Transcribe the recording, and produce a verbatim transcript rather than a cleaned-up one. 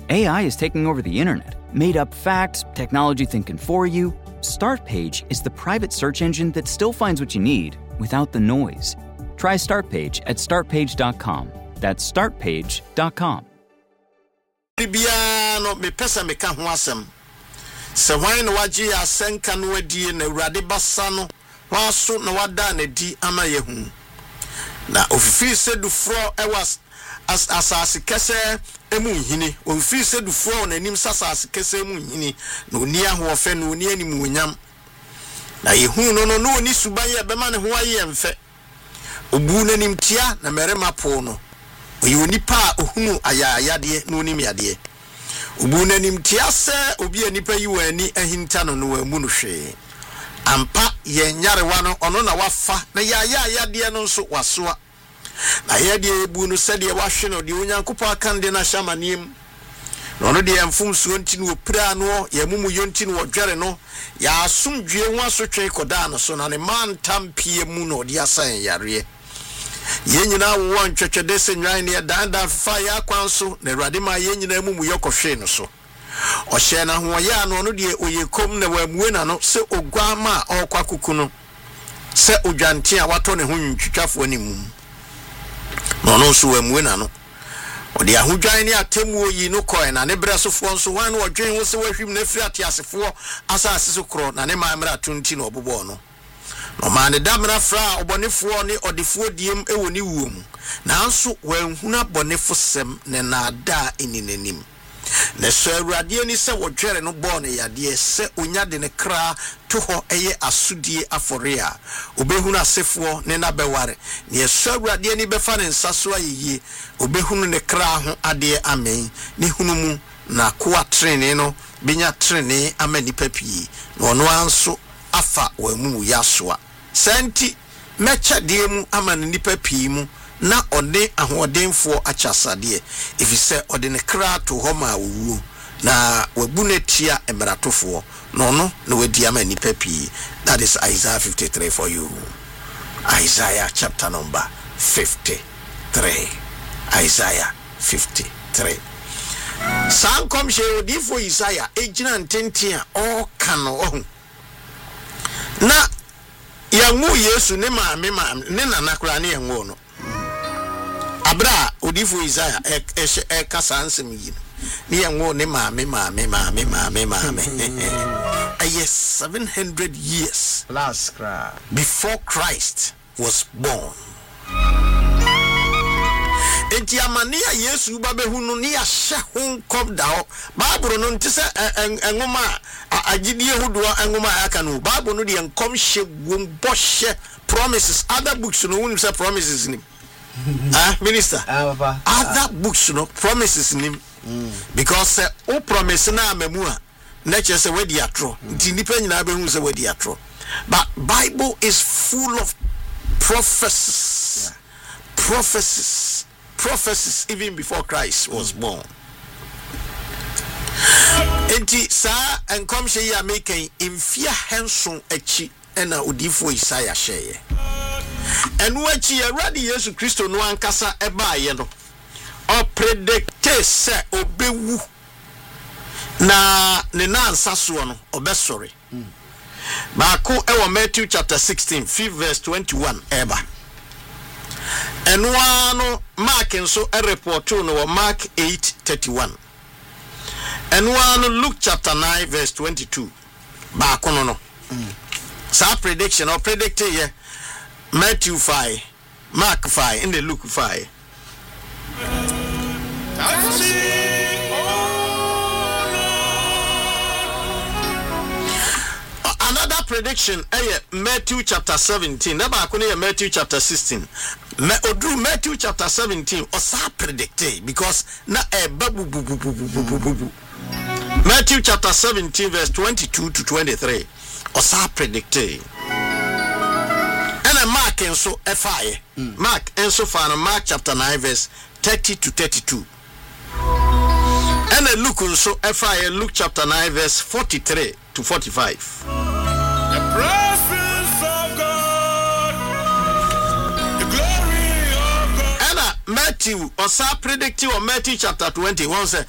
A I is taking over the internet. Made up facts, technology thinking for you. Startpage is the private search engine that still finds what you need without the noise. Try Startpage at start page dot com. That's start page dot com. Bibiano me pesa me ka ho asem. Se hwan na wagye asenka no adie na Awurade basa no, waso na wada na di ama yehu. Na ofifi sedufro ewas as asase kese emu hini. Ofifi sedufro na nim sasase kese emu hini. Na oni ahofe na oni anim wonyam. Na yehu no no no oni suban ye bema ne ho aye mfe. Obu na nim tia na merema po no. Oyi onipa ohunu ayayade no nim yade. Obu na nim tia se obi anipa yi wani ahinta no no amu no hwe. Ampa ye nyarewa no ono na wafa na yayayade no nso wasoa. Na yade ebu no se de wahwe no de onyankopo akande na hyamanem. No no de mfumsuo ntini opira no ye mumu yontini wodwere no ya asomdwe ho asotwe koda no so na ne man tampie mu no de asan yare. Yenyina wo ntwetwede se nwan ne danda fa ya kwanso na Awurade ma yenyina mumu yokohwe no so. Ohye na ho ya no no de oyekom na wamuwe na no se ogwama okwa kuku no se odwante a wato ne ho ntwitwafo animu. No no so wamuwe na no odi ahudwan ne atemu oyi no koe na ne bresofo nso wan no odwen wo se wahwim na firi atiasefo asase so kro na ne maamra tunti no obobo no no ma ne damra fra obonefo ne odefo diem ewo ni wuom na nso wanhuna bonefo sem ne na ada eninanim ne so Awurade ni se wodwere no bo ne yade se onya de ne kra to ho eye asudie afore a obehunu asefo ne na beware ne so Awurade ni befa ne nsaso ayeye obehunu ne kra ho ade amen ne hunu mu na kwa trene no benya trene amani papi no no anso afa wamu yasoa senti mecha de mu amani ni papi mu na ode ahodenfo achasade efise ode ne kra to ho ma wuwu na wabunetia emratofo no no na wadi amani papi. That is Isaiah fifty-three for you. Isaiah chapter number fifty-three. Isaiah fifty-three. San kom she odifo Isaiah ejina ntentia o kano ohun na yangu Yesu ne maame maame ne nanakura ne yangu no abra odifo Isaiah e e kasa ansem yi ne yangu ne maame maame maame maame maame yes seven hundred years last cry before Christ was born. Enti amania Yesu ba behunu ni ya hye kom da Bible no ntise enwoma agidie hodoa enwoma aka no Bible no de enkom hye wom bohye promises. Other books no won say promises ni ah minister ah papa other books no promises ni because o promise na amemu a na che say wedi atro nti nipa nyina behunu say wedi atro. But Bible is full of prophecies. Yeah. Prophecies prophecies even before Christ was born. Enti sa enkom hye ya making imfia henson achi ena odifo Isaiah sheye enu achi Awurade Yesu Kristo no ankasa eba ye no o predicte se obewu na ne nansa so no obesori baako ewo Matthew chapter sixteen fifth verse twenty-one eba Enwano Mark nso a report no Mark eight thirty-one. Enwano Luke chapter nine verse twenty-two. Ba kono no. Sa prediction or predict here Matthew five, Mark five, and the Luke five. Another prediction eh Matthew chapter seventeen. Na ba kono Matthew chapter sixteen. Me odru Matthew chapter seventeen osa predicted because na e babu bu bu bu bu bu bu. Matthew chapter seventeen verse twenty-two to twenty-three osa predicted. And a Mark enso efaye. Mark enso fa Mark chapter nine verse thirty to thirty-two. And a Luke enso efaye Luke chapter nine verse forty-three to forty-five. The presence of God, the glory of God. Matthew or sa predictive or Matthew chapter twenty one say